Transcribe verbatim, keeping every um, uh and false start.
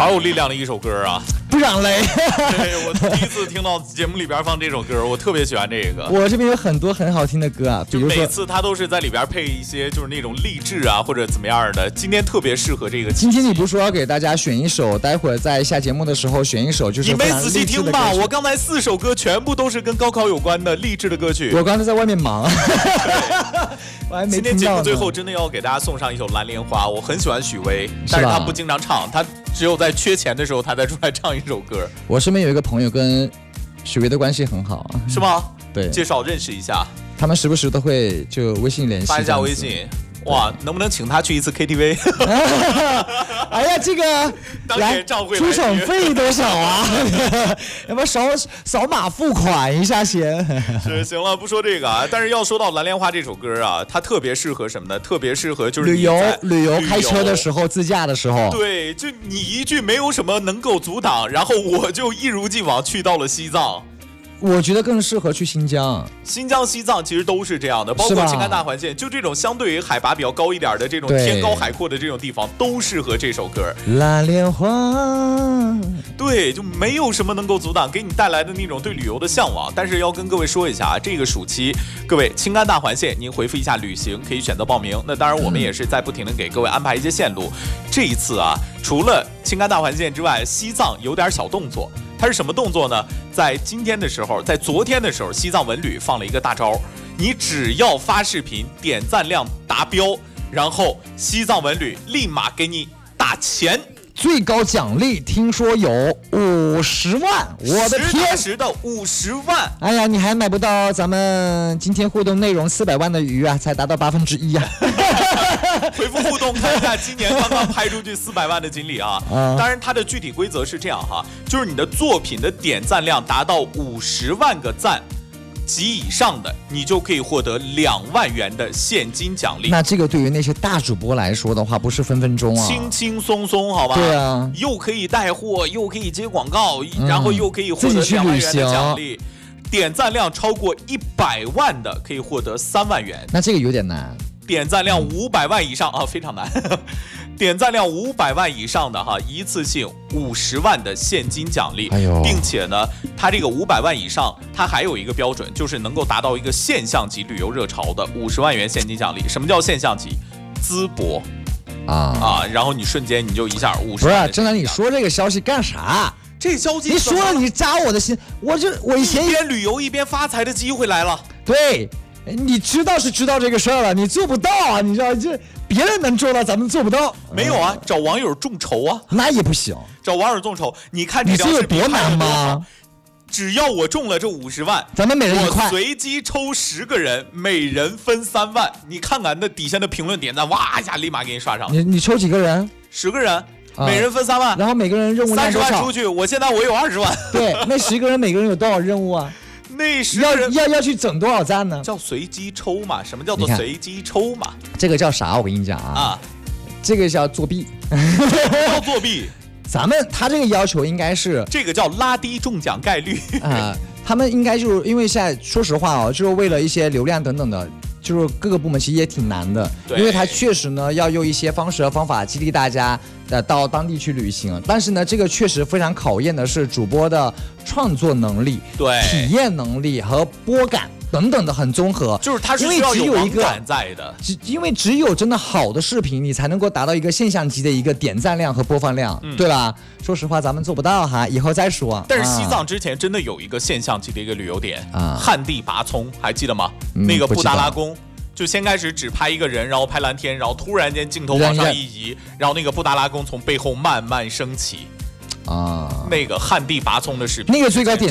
好有力量的一首歌啊！ 不让嘞。 对，我第一次听到节目里边放这首歌，我特别喜欢这个。 我这边有很多很好听的歌啊，比如说每次他都是在里边配一些就是那种励志啊或者怎么样的。今天特别适合这个。 今天你不是说要给大家选一首，待会儿在下节目的时候选一首，就是你没仔细听吧？我刚才四首歌全部都是跟高考有关的励志的歌曲。 我刚才在外面忙。我还没听到呢。 今天节目最后真的要给大家送上一首《蓝莲花》，我很喜欢许巍，但是他不经常唱，他只有在缺钱的时候他才出来唱一首歌。 我身边有一个朋友跟许巍的关系很好， 是吗？ 对， 介绍认识一下。 他们时不时都会就微信联系， 发一下微信。哇，能不能请他去一次 K T V？ 哎呀，这个来出场费多少啊？要不要扫扫码付款一下先？ 是，行了，不说这个啊。但是要说到《蓝莲花》这首歌啊，它特别适合什么呢？特别适合就是旅游、旅游开车的时候、自驾的时候。 对，就你一句没有什么能够阻挡，然后我就一如既往去到了西藏。 我觉得更适合去新疆， 新疆、西藏其实都是这样的，包括青甘大环线，就这种相对于海拔比较高一点的这种天高海阔的这种地方，都适合这首歌。 蓝莲花， 对，就没有什么能够阻挡给你带来的那种对旅游的向往。但是要跟各位说一下啊，这个暑期，各位青甘大环线，您回复一下旅行，可以选择报名。那当然，我们也是在不停的给各位安排一些线路。这一次啊，除了青甘大环线之外，西藏有点小动作。它是什么动作呢？在今天的时候，在昨天的时候，西藏文旅放了一个大招，你只要发视频点赞量达标，然后西藏文旅立马给你打钱， 最高奖励听说有五十万，我的天， 实打实的五十万！ 哎呀，你还买不到咱们今天互动内容四百万的鱼啊，才达到八分之一啊！ 回复互动看一下今年刚刚拍出去四百万的锦鲤啊！当然它的具体规则是这样哈，就是你的作品的点赞量达到五十万个赞及以上的，你就可以获得两万元的现金奖励。 那这个对于那些大主播来说的话，不是分分钟啊， 轻轻松松，好吧？ 对啊， 又可以带货，又可以接广告，嗯、然后又可以获得两万元的奖励。点赞量超过一百万的可以获得三万元。 那这个有点难。 点赞量五百万以上啊，非常难。点赞量五百万以上的哈，一次性五十万的现金奖励， 哎呦， 并且呢，它这个五百万以上，它还有一个标准，就是能够达到一个现象级旅游热潮的五十万元现金奖励。什么叫现象级？淄博啊啊，然后你瞬间你就一下五十万。 不是，真的，你说这个消息干啥？ 这消息你说了，你扎我的心，我就我以前一边旅游一边发财的机会来了。 对。你知道是知道这个事儿了，你做不到啊！你知道，这别人能做到，咱们做不到。 没有啊，找网友众筹啊， 那也不行。 找网友众筹，你看这条视频有多难吗？ 只要我中了这五十万， 咱们每人一块， 我随机抽十个人，每人分三万。你看看那底下的评论点赞，哇一下立马给你刷上。 你你抽几个人？ 十个人。每人分三万， 然后每个人任务量三十万出去，我现在我有二十万。 对，那十个人每个人有多少任务啊？ 那十要要要去整多少赞呢？ 叫随机抽嘛？什么叫做随机抽嘛？ 这个叫啥？我跟你讲啊，啊这个叫作弊。 叫作弊？ 咱们他这个要求应该是这个叫拉低中奖概率啊。他们应该就是因为现在说实话哦，就是为了一些流量等等的。就是各个部门其实也挺难的，因为它确实呢要用一些方式和方法激励大家呃到当地去旅行，但是呢这个确实非常考验的是主播的创作能力、 对体验能力和播感等等的很综合， 就是它是需要有网感在的， 只因为只有真的好的视频，你才能够达到一个现象级的一个点赞量和播放量，嗯、对吧？说实话，咱们做不到哈，以后再说。 但是西藏之前真的有一个现象级的一个旅游点啊，旱地拔葱，还记得吗？嗯、那个布达拉宫。就先开始只拍一个人，然后拍蓝天，然后突然间镜头往上一移，然后那个布达拉宫从背后慢慢升起，啊，那个旱地拔葱的视频， 那个最高点